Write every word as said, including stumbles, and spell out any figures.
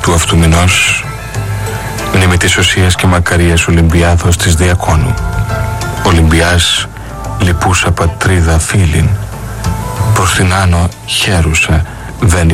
του αυτού μηνός, μνήμη της οσίας και μακαρίας Ολυμπιάδος της Διακόνου. Ολυμπιάς λυπούσα πατρίδα φίλην, προς την άνω χαίρουσα δεν